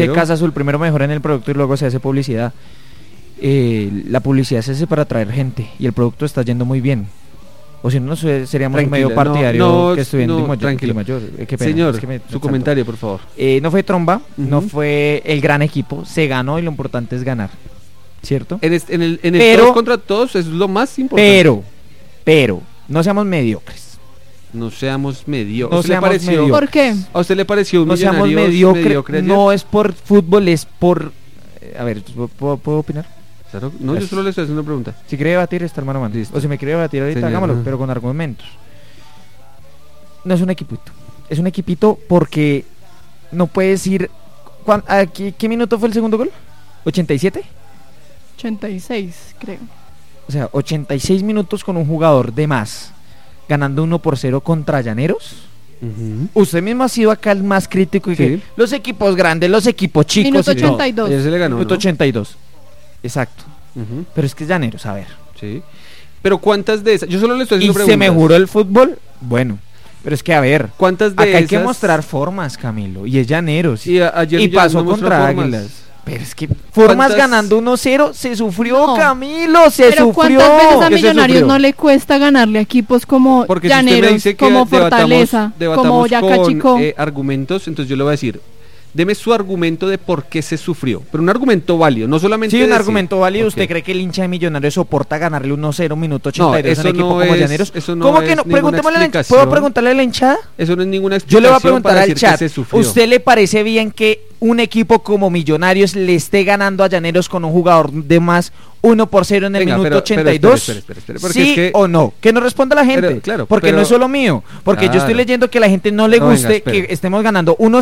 dice Casa Azul, primero mejoran el producto y luego se hace publicidad. La publicidad se hace para atraer gente y el producto está yendo muy bien. O si no, seríamos un medio partidario que estuviera en mayor. Qué pena, señor, su comentario, por favor. No fue tromba, no fue el gran equipo, se ganó y lo importante es ganar, ¿cierto? En el todos contra todos es lo más importante. Pero, no seamos mediocres. No seamos mediocres. No seamos mediocres. ¿Por qué? ¿A usted le pareció un No seamos mediocres? No es por fútbol, es por... A ver, ¿puedo opinar? Claro, no, yo solo le estoy haciendo una pregunta. Si quiere debatir, está hermano man. O si me quiere debatir ahorita, hagámoslo, pero con argumentos. No es un equipito. Es un equipito porque no puedes ir... ¿Qué minuto fue el segundo gol? ¿87? 86, creo. O sea, 86 minutos con un jugador de más, ganando 1-0 contra Llaneros. Usted mismo ha sido acá el más crítico y que los equipos grandes, los equipos chicos... Minuto 82. Ayer se le ganó, Minuto 82. Exacto. Pero es que Llaneros, a ver. Sí. Pero ¿cuántas de esas? Yo solo le estoy haciendo preguntas. ¿Y se mejoró el fútbol? Bueno, pero es que a ver, ¿cuántas de acá esas? Hay que mostrar formas, Camilo, y es Llaneros. Y pasó contra Águilas. Pero es que formas ganando 1-0 se sufrió, Camilo, se sufrió. ¿Cuántas veces a Millonarios no le cuesta ganarle a equipos como Llaneros, como Fortaleza, como Boyacá Chico? Argumentos, entonces yo le voy a decir, deme su argumento de por qué se sufrió, pero un argumento válido, no solamente un argumento válido. ¿Usted cree que el hincha de Millonarios soporta ganarle 1-0 minuto 82 a un equipo como Llaneros? ¿Cómo que no? Preguntémosle a la hinchada. ¿Puedo preguntarle a la hinchada? Eso no es ninguna explicación. Yo le voy a preguntar al chat, ¿usted le parece bien que un equipo como Millonarios le esté ganando a Llaneros con un jugador de más 1-0 en el minuto 82? Espere, ¿Sí o no? Que nos responda la gente, porque no es solo mío, porque yo estoy leyendo que a la gente no le guste que estemos ganando 1-0